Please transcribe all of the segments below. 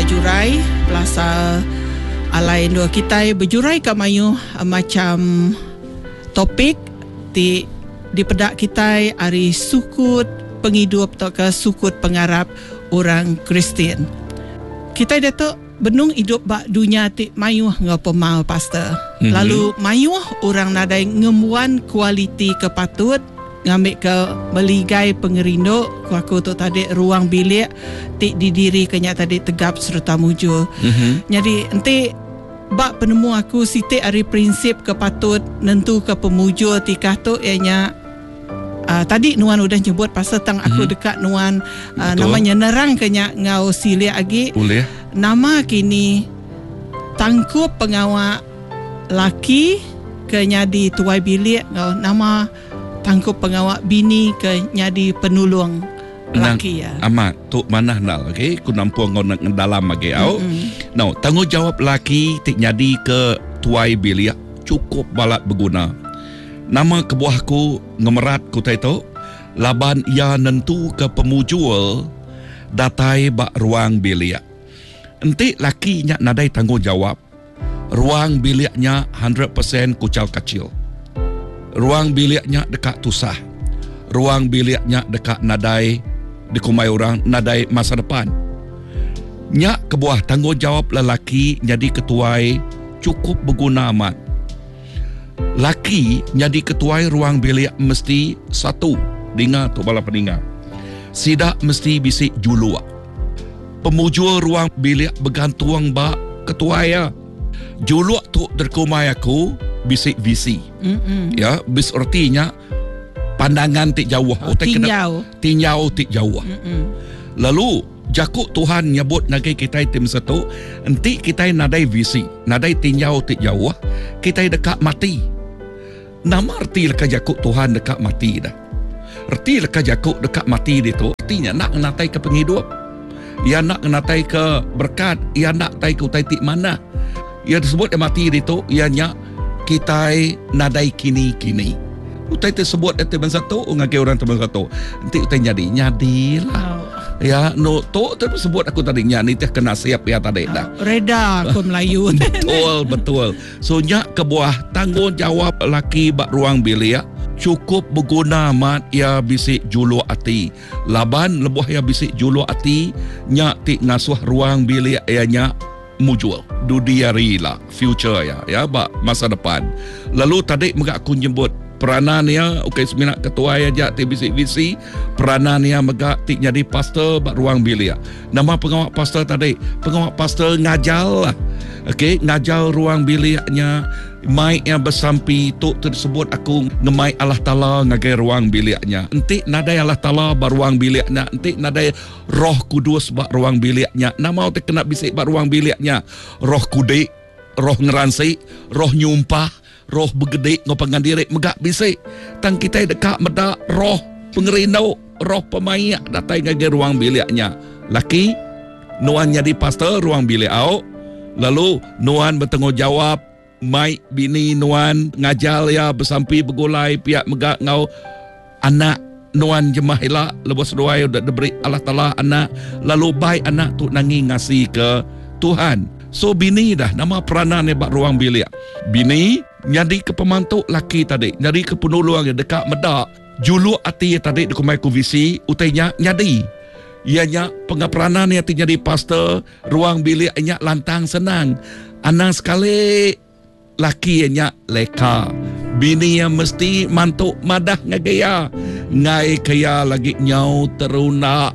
jurai pelasa alai dua kita berjurai kat mayu macam topik di pedak kita hari sukut penghidup atau ke sukut pengarap orang Kristian. Kita datuk benung hidup bak dunia ti mayu ngapa mau pastor. Lalu mayu orang nadai ngemuan kualiti kepatut ngambil ke meligai pengerindo aku tu tadi ruang bilik ti didiri kenyak tadi tegap serta mujur. Jadi enti bak penemu aku siti ari prinsip kepatut nentu ke pemujur tikah tu ianya tadi Nuan udah nyebut pasal tang aku dekat Nuan namanya nerang kenyak ngau silia agi. Boleh. Nama kini tangkup pengawal laki kenyadi tuai bilik ngau nama tangkup pengawal bini ke nyadi penulung laki ya. Amat tu mana nal okey ku nampu ngau nak dalam lagi au. Now tanggungjawab laki tik nyadi ke tuai bilik cukup balak berguna. Nama kebuahku ngemerat ku taito laban ia nentu ke pemujul datai bak ruang bilik. Enti laki nya nadai tanggungjawab. Ruang biliknya 100% kucal kecil. Ruang biliknya dekat tusah. Ruang biliknya dekat nadai dikumai orang nadai masa depan. Nya kebuah tanggungjawab lelaki jadi ketuai cukup berguna amat. Laki jadi ketuai ruang bilik mesti satu dengar tu bala peningat. Sidak mesti bisik julua. Pemujul ruang bilik bergantung bak ketuai ya. Julua tu derkumai aku bisik visi. Ya, bis artinya pandangan tik jauh. Tinjau tik jauh. Lalu jakuk Tuhan nyebut nagai kita tim satu, enti kita nadai visi, nadai tinjau tik jauh, kita dekat mati. Nama arti leka jakuk Tuhan dekat mati dah. Arti leka jakuk dekat mati itu artinya nak natai ke penghidup. Ia nak natai ke berkat, ia nak tai ke utai tik mana. Ia disebut mati itu ianya kita nadai kini-kini. Utai tersebut teman satu, ngagai orang teman satu. Nanti utai nyadilah. Ya, no to tersebut aku tadi ni teh kena siap ya tadi dah. Reda aku Melayu. Betul. So nyak kebuah tanggungjawab laki bak ruang bilik cukup berguna amat ia bisik julu ati. Laban lebuh ia bisik julu ati nyak tik ngasuh ruang bilik ianya mujul dudiari lah future ya bak masa depan. Lalu tadi megak aku nyebut peranan ya okey seminat ketua aja ti visi peranan ya megak tik jadi pastor bak ruang bilik. Nama pengawal pastor tadi, pengawal pastor ngajal lah. Okey, ngajal ruang biliknya mai yang bersampi tu tersebut aku ngemai Allah Taala ngagai ruang biliknya. Enti nadai Allah Taala bak ruang biliknya, enti nadai Roh Kudus bak ruang biliknya. Nama tu kena bisik bak ruang biliknya. Roh Kudik, roh ngeransi, roh nyumpah, roh begede ngopangan diri megak bisik. Tang kita dekat medak roh pengerindau, roh pemayak datai ngagai ruang biliknya. Laki Nuan jadi pastor ruang bilik au. Lalu Nuan bertanggungjawab mai bini Nuan ngajal ya bersampi bergulai pihak megak ngau anak Nuan jemah elak lepas doa udah diberi Allah Taala anak lalu baik anak tu nangi ngasih ke Tuhan. So bini dah nama peranan bak ruang bilik. Bini nyadi ke pemantuk laki tadi, nyadi ke penolong dekat medak. Julu ati tadi dikumai ku visi utainya nyadi. Ianya pengaperanan yang jadi pastor ruang bilik ianya lantang senang. Anak sekali laki ianya leka. Bini yang mesti mantuk madah ngagaya. Ngai kaya lagi nyau teruna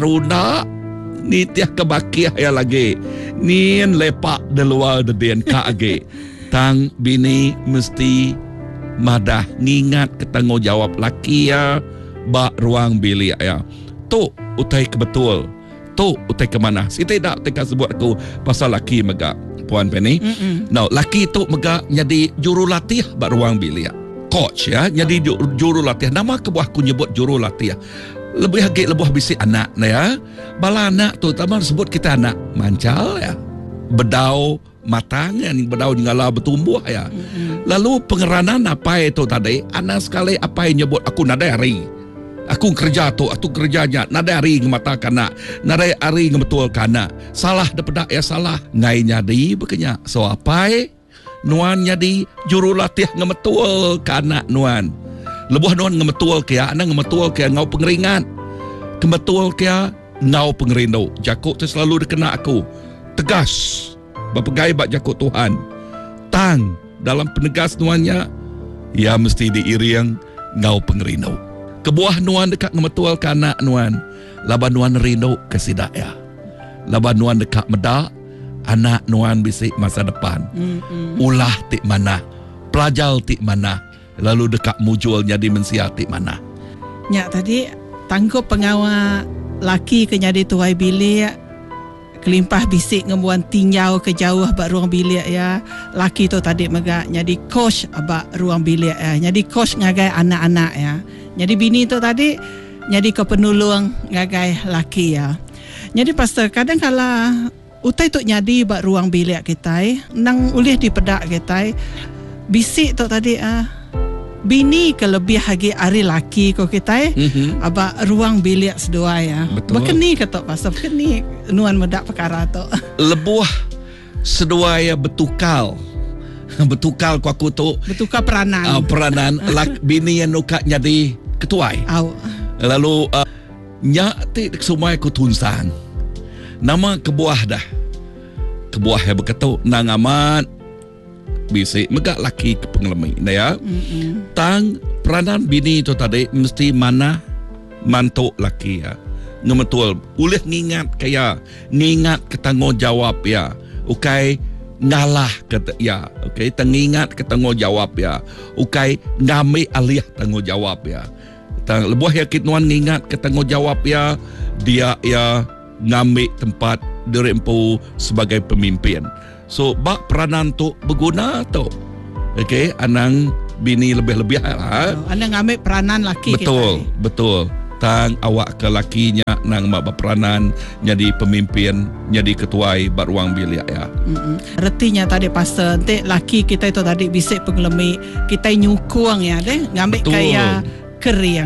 ni tiah kebakiah ya lagi. Nien lepak de luar de den ka age. Tang bini mesti madah ngingat ketanggungjawab laki ya bak ruang bilik ya. Tu utai kebetul. Tu utai ke mana? Si tidak teka sebut aku pasal laki megak Puan Penny. Now laki tu megak jadi jurulatih bak ruang bilik. Coach ya, jadi jurulatih. Nama kebuahku nyebut jurulatih. Lebih hagik lebih bisik anak ya. Bala anak tu tambah sebut kita anak mancal ya. Bedau matang yang bedau nyala bertumbuh ya. Lalu pengeranan apa itu tadi? Anak sekali apa yang nyebut aku nadai hari. Aku kerja tu, aku kerjanya nadai hari ngemata kana, nadai hari ngebetul kana. Salah daripada ya salah. Ngai nyadi bekenya. So apai nuan nyadi jurulatih ngebetul kana nuan. Lebuh nuan ngebetul kaya, ana ngebetul kaya ngau pengeringan. Kebetul kaya ngau pengerindu. Jakuk tu selalu dikena aku. Tegas. Bapegai bak jakuk Tuhan. Tang dalam penegas nuannya, ya mesti diiring ngau pengerindu. Kebuah nuan dekat ngemetual ke anak nuan. Laban nuan rindu ke sidaya. Laban nuan dekat medak, anak nuan bisik masa depan. Ulah tik mana. Pelajar tik mana. Lalu dekat mujul jadi mensia tik mana. Nyak tadi, tanggup pengawal laki ke nyadi tuai bilik. Kelimpah bisik ngembuan tinjau ke jauh bak ruang bilik ya. Laki tu tadi megak nyadi coach bak ruang bilik ya. Nyadi coach ngagai anak-anak ya. Jadi bini tu tadi jadi kepenulung ngagai laki ya. Jadi pastor kadang kala utai tu nyadi bak ruang bilik kita nang ulih di pedak kita bisik tu tadi bini kelebih hagi ari laki ko kita abak ruang bilik sedua ya. Bekeni ketok pastor bekeni nuan medak perkara tu. Lebuh sedua ya betukal. Betukal ku aku tu. Betukal peranan. Peranan bini yang nuka jadi ketuai. Lalu nyak ti semua aku tunsang. Nama kebuah dah. Kebuah yang berkata nang amat bisik megak laki ke pengelemi ya. Tang peranan bini tu tadi mesti mana mantuk laki ya. Ngemetul ulih ngingat kaya ngingat ke tanggungjawab ya. Ukai ngalah kata ya, okey, tengingat ke tanggungjawab ya, ukai ngambil alih tanggungjawab ya. Lebuh yakit nuan ngingat ke tanggungjawab ya, dia ya ngambil tempat diri empu sebagai pemimpin. So bak peranan tu berguna tu, okey, anang bini lebih-lebih lah. Anang ngambil peranan laki. Betul, kita. Betul. Tang awak ke lakinya nang mak berperanan jadi pemimpin, jadi ketuai bar ruang bilik ya. Retinya tadi pastor nanti laki kita itu tadi bisik pengelemi kita nyukung ya deh ngambil kaya kering.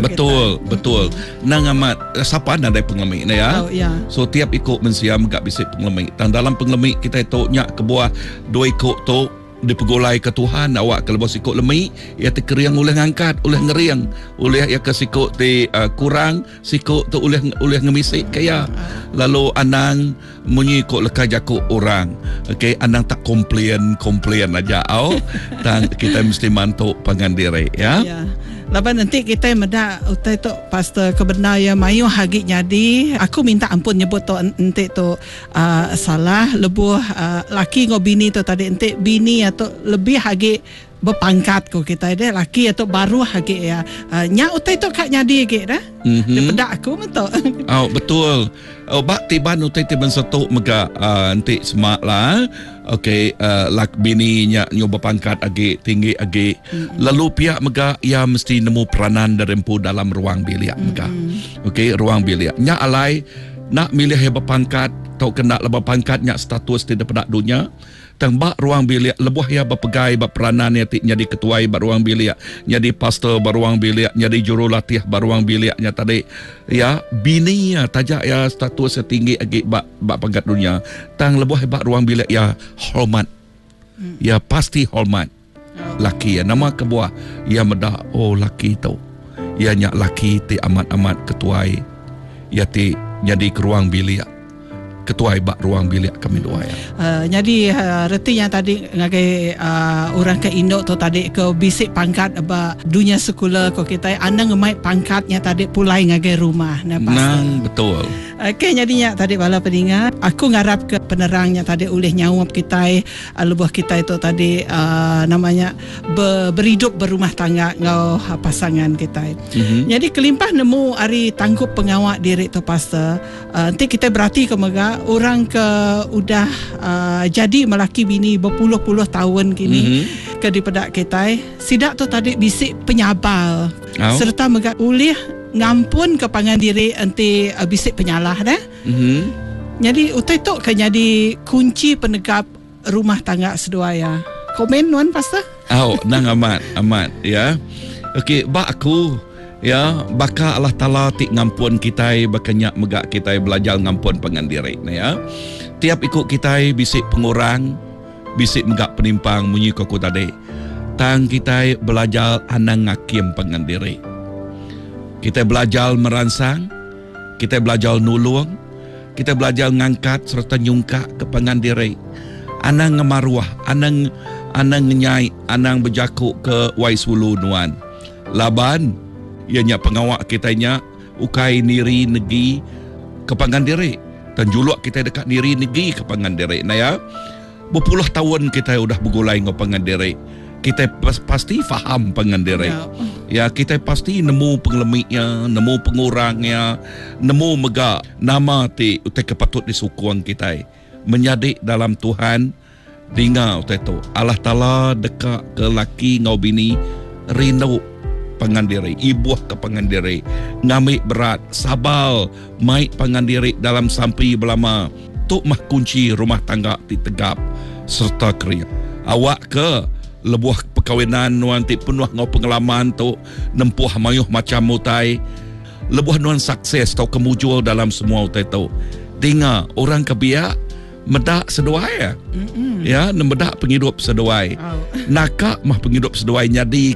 Betul. Nang amat siapa ada pengelemi ni ya. Ya. So tiap ikut mensiam gak bisik pengelemi. Tang dalam pengelemi kita itu nyak ke buah dua ikut tu dipegolai ke Tuhan awak kalau sikut lemik ia terkeriang oleh ngangkat oleh ngeriang oleh ia ke sikut kurang sikut tu oleh ngemisik kaya lalu anang menyikut lekah jakuk orang okey anang tak komplain aja dan kita mesti mantuk pangan diri ya. Lepas nanti kita medak utai tu pastor kebenar ya mayu hagi nyadi aku minta ampun nyebut tu nanti tu salah lebuh laki ngo bini tu tadi nanti bini atau lebih hagi berpangkat ko kita deh laki atau baru hagi ya nya utai tu kak nyadi ke dah daripada aku betul. Betul. Bak tiban utai tiban satu mega nanti semak lah. Okey, lak bini nya nyoba pangkat agi tinggi agi. Lalu pihak mega ia mesti nemu peranan darempu dalam ruang bilik mega. Okey, ruang bilik. Nya alai nak milih heba pangkat atau kena lebih pangkat nya status tidak pada dunia. Tang ruang bilik lebuh ya berpegai berperanan ya jadi ketuai ruang bilik, jadi pastor ruang bilik, jadi jurulatih ruang biliknya tadi ya bini ya tajak ya status setinggi agi bak pangkat dunia. Tang lebuh hebat ruang bilik ya hormat. Ya pasti hormat. Laki ya nama kebuah ya medah laki tu. Ya nyak laki ti amat-amat ketuai. Ya ti jadi ke ruang bilik. Ketua ibak ruang bilik kami dua ya. Jadi reti yang tadi ngagai orang ke Indo tu tadi ke bisik pangkat aba dunia sekolah ko kita anang ngemai pangkatnya tadi pulai ngagai rumah nang betul. Okey jadinya tadi bala pendengar aku ngarap ke penerangnya tadi oleh nyawap kita lebuh kita itu tadi namanya berhidup berumah tangga ngau pasangan kita. Jadi kelimpah nemu ari tanggup pengawak diri tu pastor nanti kita berarti ke mega orang ke udah jadi melaki bini berpuluh-puluh tahun kini ke di pedak kita sidak tu tadi bisik penyabal serta mega ulih ngampun ke pangan diri enti bisik penyalah dah. Jadi utai tu kan jadi kunci penegap rumah tangga sedua ya. Komen nuan pastor? Nang amat ya. Okey, bak aku Ya, baka Allah Ta'ala tik ngampun kita, bakanyak megak kita belajar ngampun pengandiri. Ya, tiap ikut kita bisik pengurang, bisik megak penimpang munyi kau tadi. Tang kita belajar anang ngakim pengandiri. Kita belajar merangsang, kita belajar nulung, kita belajar ngangkat serta nyungkak ke pengandiri. Anang ngemaruah, anang ngenyai, anang berjakuk ke Waisulu Nuan. Laban, ianya pengawak kitanya ukai niri negeri ke Pangandiri. Dan juluk kita dekat niri negeri ke Pangandiri. Nah ya, berpuluh tahun kita sudah bergulai dengan Pangandiri. Kita pasti faham Pangandiri. Ya, kita pasti nemu pengelemiknya, nemu pengurangnya, nemu megak nama ti utai kepatut disukuang kita. Menyadik dalam Tuhan, dengar utai tu. Allah Ta'ala dekat ke laki ngau bini, rindu Pangandiri, ibuah ke Pangandiri, ngamik berat, sabal, maik Pangandiri dalam sampai belama, tuk mah kunci rumah tangga ditegap, serta kriya. Awak ke lebuah perkawinan nuan ti penuh ngau pengalaman tu, nempuh mayuh macam mutai, lebuah nuan sukses tau kemujul dalam semua utai tu. Dengar, orang kebiak, medak seduai ya. Ya, medak penghidup seduai. Nakak mah penghidup seduai nyadi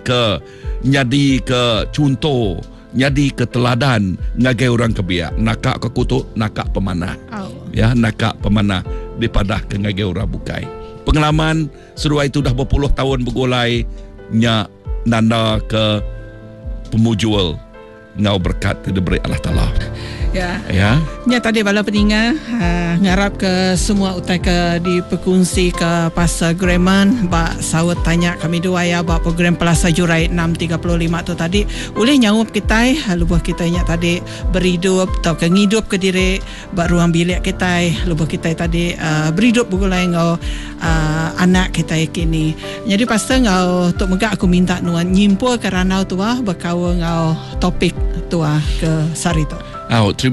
ke contoh, nyadi ke teladan ngagai orang kebiak. Nakak ke kutuk, nakak pemanah. Ya, nakak pemanah daripada ke ngagai orang bukai. Pengalaman seduai itu dah berpuluh tahun bergulai nya nanda ke pemujul ngau berkat diberi Allah Ta'ala. Ya. Ya. Nya tadi bala peninga ngarap ke semua utai ke di perkongsi ke pasal Greman ba sawat tanya kami dua ya ba program Pelasa Jurai 635 tu tadi boleh nyawap kita lubuh kita nya tadi berhidup atau ke ngidup ke diri ba ruang bilik kita lubuh kita tadi berhidup begulai ngau anak kita kini. Jadi pasal ngau tok megak aku minta nuan nyimpul kerana tu bah bakawa ngau topik tu ke sarito. Terima